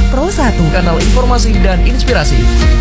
Pro 1, kanal informasi dan inspirasi.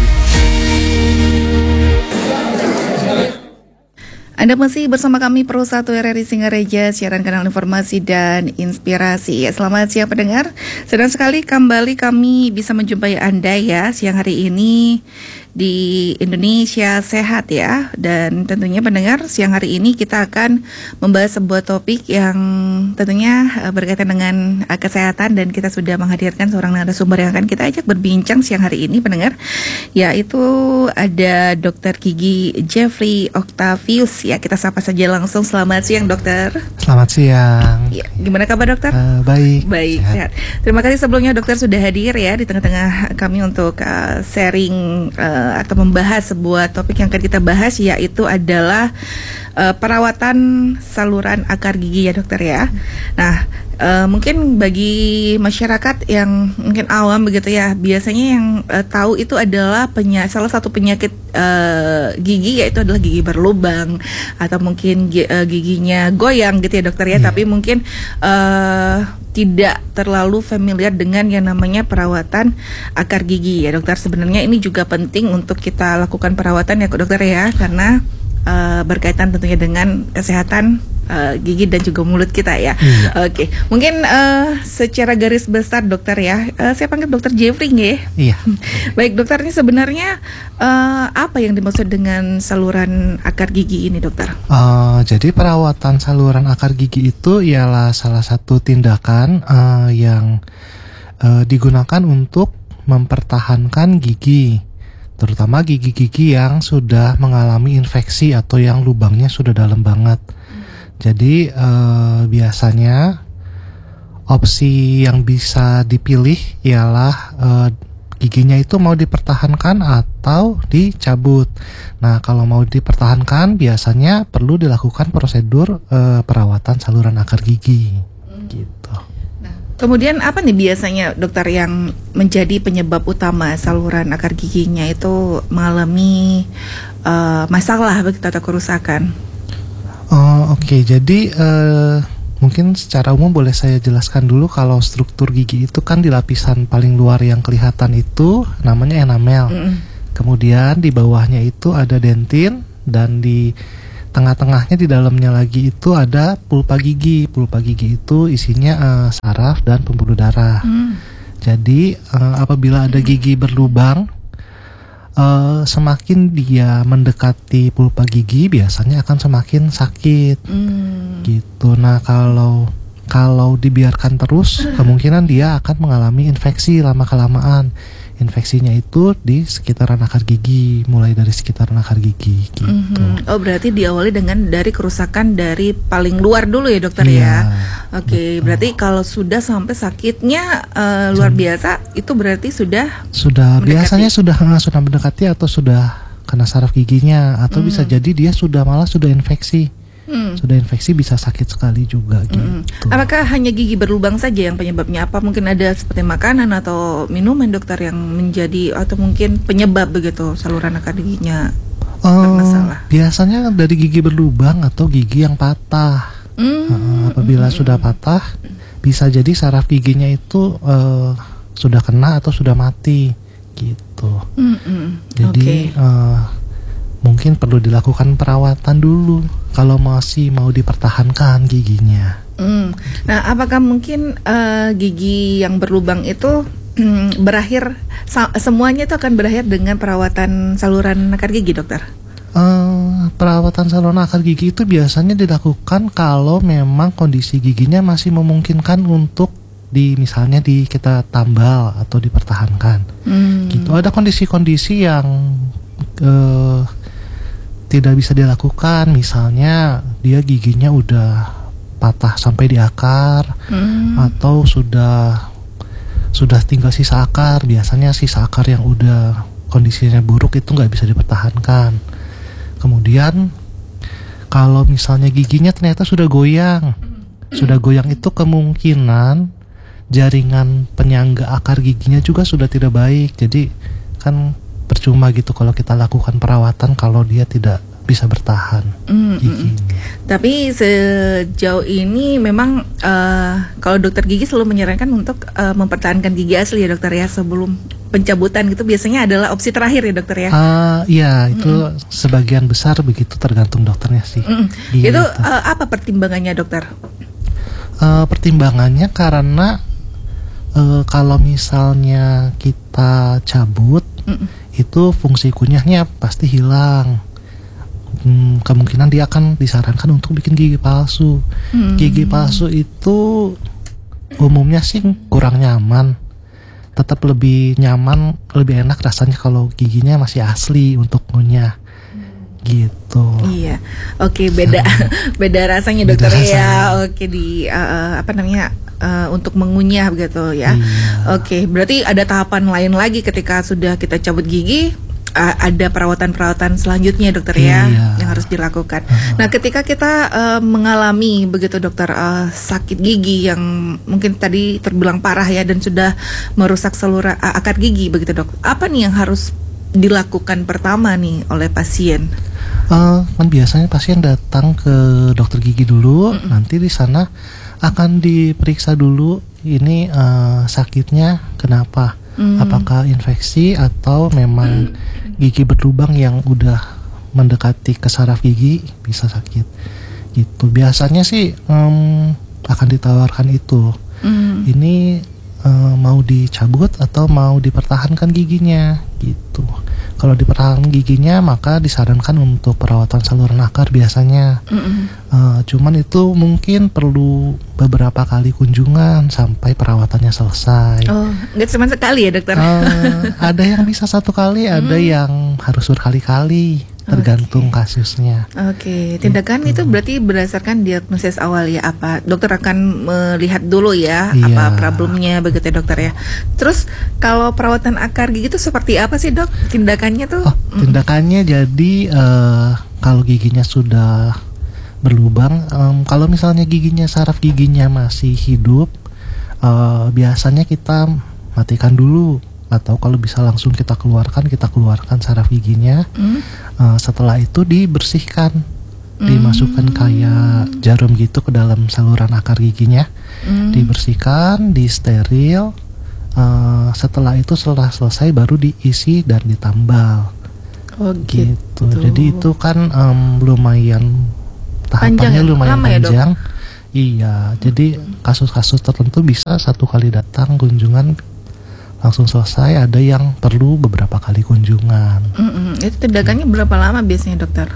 Anda masih bersama kami Pro 1 RRI Singareja, siaran kanal informasi dan inspirasi. Selamat siang pendengar. Senang sekali kembali kami bisa menjumpai Anda ya siang hari ini di Indonesia Sehat ya. Dan tentunya pendengar, siang hari ini kita akan membahas sebuah topik yang tentunya berkaitan dengan kesehatan, dan kita sudah menghadirkan seorang narasumber yang akan kita ajak berbincang siang hari ini pendengar, yaitu ada Dr. Gigi Jeffrey Octavius ya. Kita sapa saja langsung. Selamat siang dokter. Selamat siang. Ya, gimana kabar dokter? Baik. Baik, sehat. Terima kasih sebelumnya dokter sudah hadir ya di tengah-tengah kami untuk sharing atau membahas sebuah topik yang akan kita bahas, yaitu adalah perawatan saluran akar gigi ya dokter ya. Nah, mungkin bagi masyarakat yang mungkin awam begitu ya, biasanya yang tahu itu adalah salah satu penyakit gigi, yaitu adalah gigi berlubang atau mungkin giginya goyang gitu ya dokter ya. Tapi mungkin tidak terlalu familiar dengan yang namanya perawatan akar gigi ya dokter. Sebenarnya ini juga penting untuk kita lakukan perawatan ya dokter ya, karena berkaitan tentunya dengan kesehatan gigi dan juga mulut kita ya. Oke, mungkin secara garis besar dokter ya, saya panggil dokter Jeffrey ya. Iya. Baik dokter, ini sebenarnya apa yang dimaksud dengan saluran akar gigi ini dokter? Jadi perawatan saluran akar gigi itu ialah salah satu tindakan yang digunakan untuk mempertahankan gigi, terutama gigi-gigi yang sudah mengalami infeksi atau yang lubangnya sudah dalam banget. Jadi biasanya opsi yang bisa dipilih ialah giginya itu mau dipertahankan atau dicabut. Nah, kalau mau dipertahankan biasanya perlu dilakukan prosedur perawatan saluran akar gigi. Gitu. Kemudian apa nih biasanya dokter yang menjadi penyebab utama saluran akar giginya itu mengalami masalah begitu atau kerusakan? Oke, jadi mungkin secara umum boleh saya jelaskan dulu kalau struktur gigi itu kan di lapisan paling luar yang kelihatan itu namanya enamel. Kemudian di bawahnya itu ada dentin, dan di tengah-tengahnya di dalamnya lagi itu ada pulpa gigi. Pulpa gigi itu isinya saraf dan pembuluh darah. Jadi apabila ada gigi berlubang, semakin dia mendekati pulpa gigi biasanya akan semakin sakit. Gitu. Nah, kalau dibiarkan terus, kemungkinan dia akan mengalami infeksi lama-kelamaan. Infeksinya itu di sekitaran akar gigi, mulai dari sekitaran akar gigi gitu. Oh, berarti diawali dari kerusakan dari paling luar dulu ya dokter ya. Oke, berarti kalau sudah sampai sakitnya luar biasa, itu berarti sudah biasanya sudah mendekati atau sudah kena saraf giginya, atau bisa jadi dia sudah infeksi. Sudah infeksi bisa sakit sekali juga gitu. Apakah hanya gigi berlubang saja yang penyebabnya? Apa mungkin ada seperti makanan atau minuman dokter yang menjadi atau mungkin penyebab begitu saluran akar giginya bermasalah? Biasanya dari gigi berlubang atau gigi yang patah. Apabila sudah patah, bisa jadi saraf giginya itu sudah kena atau sudah mati gitu. Jadi mungkin perlu dilakukan perawatan dulu kalau masih mau dipertahankan giginya. Nah, apakah mungkin gigi yang berlubang itu berakhir semuanya itu akan berakhir dengan perawatan saluran akar gigi, dokter? Perawatan saluran akar gigi itu biasanya dilakukan kalau memang kondisi giginya masih memungkinkan untuk misalnya kita tambal atau dipertahankan. Gitu. Ada kondisi-kondisi yang tidak bisa dilakukan, misalnya dia giginya udah patah sampai di akar, atau sudah tinggal sisa akar. Biasanya sisa akar yang udah kondisinya buruk itu nggak bisa dipertahankan. Kemudian kalau misalnya giginya ternyata sudah goyang itu kemungkinan jaringan penyangga akar giginya juga sudah tidak baik. Jadi kan percuma gitu kalau kita lakukan perawatan kalau dia tidak bisa bertahan giginya. Tapi sejauh ini memang kalau dokter gigi selalu menyarankan untuk mempertahankan gigi asli ya dokter ya, sebelum pencabutan gitu biasanya adalah opsi terakhir ya dokter ya. Iya, itu sebagian besar begitu, tergantung dokternya sih. Gitu. Itu apa pertimbangannya dokter? Pertimbangannya karena kalau misalnya kita cabut, itu fungsi kunyahnya pasti hilang. Kemungkinan dia akan disarankan untuk bikin gigi palsu. Gigi palsu itu umumnya sih kurang nyaman. Tetap lebih nyaman, lebih enak rasanya kalau giginya masih asli untuk ngunyah. Gitu. Iya. Oke, beda beda rasanya dokter ya. Oke, di untuk mengunyah begitu ya. Iya. Oke, berarti ada tahapan lain lagi ketika sudah kita cabut gigi. Ada perawatan selanjutnya dokter ya, yang harus dilakukan. Nah, ketika kita mengalami begitu dokter sakit gigi yang mungkin tadi terbilang parah ya dan sudah merusak saluran akar gigi begitu dok, apa nih yang harus dilakukan pertama nih oleh pasien? Kan biasanya pasien datang ke dokter gigi dulu, nanti di sana akan diperiksa dulu ini sakitnya kenapa. Apakah infeksi atau memang gigi berlubang yang udah mendekati ke saraf gigi bisa sakit gitu. Biasanya sih akan ditawarkan itu. Ini mau dicabut atau mau dipertahankan giginya gitu. Kalau dipertahankan giginya maka disarankan untuk perawatan saluran akar biasanya. Cuman itu mungkin perlu beberapa kali kunjungan sampai perawatannya selesai. Oh, nggak cuma sekali ya dokter? Ada yang bisa satu kali, ada yang harus berkali-kali, tergantung kasusnya. Oke, tindakan itu berarti berdasarkan diagnosis awal ya, apa dokter akan melihat dulu ya apa problemnya begitu ya dokter ya. Terus kalau perawatan akar gigi itu seperti apa sih dok tindakannya tuh? Tindakannya jadi kalau giginya sudah berlubang, kalau misalnya saraf giginya masih hidup, biasanya kita matikan dulu, atau kalau bisa langsung kita keluarkan saraf giginya. Setelah itu dibersihkan, dimasukkan kayak jarum gitu ke dalam saluran akar giginya, dibersihkan, disteril. Setelah itu selesai baru diisi dan ditambal. Gitu. Jadi itu kan lumayan tahapannya lumayan panjang. Iya, jadi kasus-kasus tertentu bisa satu kali datang kunjungan langsung selesai, ada yang perlu beberapa kali kunjungan. Itu tindakannya berapa lama biasanya dokter?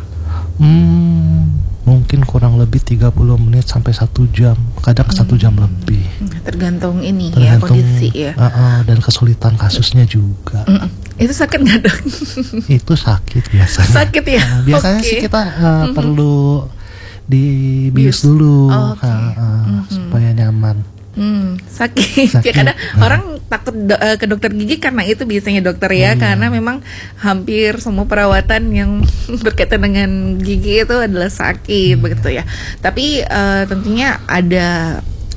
Mungkin kurang lebih 30 menit sampai 1 jam, kadang 1 jam lebih. Tergantung ya kondisi ya. Dan kesulitan kasusnya juga. Itu sakit nggak dok? Itu sakit biasanya. Sakit ya? Biasanya sih kita perlu dibius dulu supaya nyaman. Sakit. Ya kadang orang takut ke dokter gigi karena itu biasanya dokter ya, karena memang hampir semua perawatan yang berkaitan dengan gigi itu adalah sakit begitu ya. Tapi tentunya ada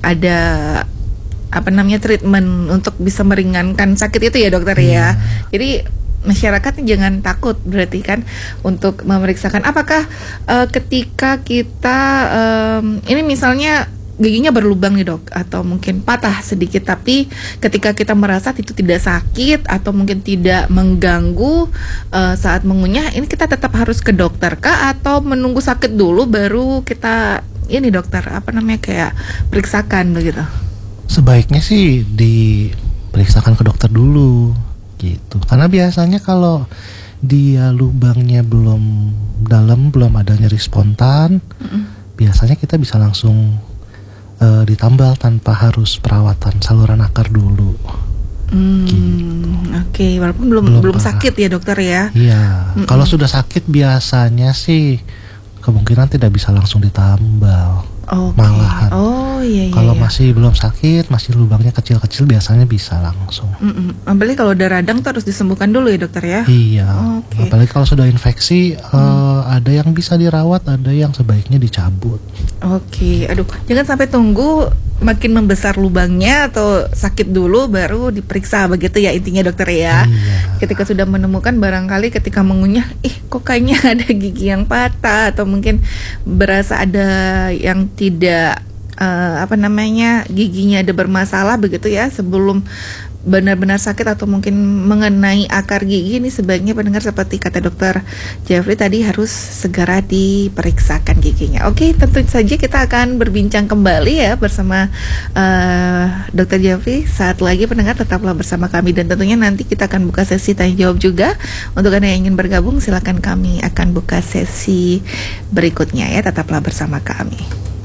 treatment untuk bisa meringankan sakit itu ya dokter ya. Jadi masyarakatnya jangan takut berarti kan untuk memeriksakan apakah ketika kita ini misalnya giginya berlubang nih dok, atau mungkin patah sedikit, tapi ketika kita merasa itu tidak sakit atau mungkin tidak mengganggu saat mengunyah, ini kita tetap harus ke dokter kah atau menunggu sakit dulu baru kita ini dokter kayak periksakan begitu? Sebaiknya sih diperiksakan ke dokter dulu gitu, karena biasanya kalau dia lubangnya belum dalam, belum ada nyeri spontan, biasanya kita bisa langsung ditambal tanpa harus perawatan saluran akar dulu. Gitu. Oke, walaupun belum sakit ya dokter ya. Iya, kalau sudah sakit biasanya sih kemungkinan tidak bisa langsung ditambal. Malahan. Kalau masih belum sakit, masih lubangnya kecil-kecil, biasanya bisa langsung. Apalagi kalau udah radang tuh harus disembuhkan dulu ya dokter ya. Iya. Apalagi kalau sudah infeksi, ada yang bisa dirawat, ada yang sebaiknya dicabut. Aduh, jangan sampai tunggu makin membesar lubangnya atau sakit dulu baru diperiksa begitu ya intinya dokter ya. Iya. Ketika sudah menemukan barangkali ketika mengunyah, kok kayaknya ada gigi yang patah atau mungkin berasa ada yang tidak giginya ada bermasalah begitu ya, sebelum benar-benar sakit atau mungkin mengenai akar gigi, ini sebaiknya pendengar seperti kata dokter Jeffrey tadi harus segera diperiksakan giginya. Oke, tentu saja kita akan berbincang kembali ya bersama dokter Jeffrey saat lagi. Pendengar tetaplah bersama kami dan tentunya nanti kita akan buka sesi tanya jawab juga. Untuk Anda yang ingin bergabung silakan, kami akan buka sesi berikutnya ya, tetaplah bersama kami.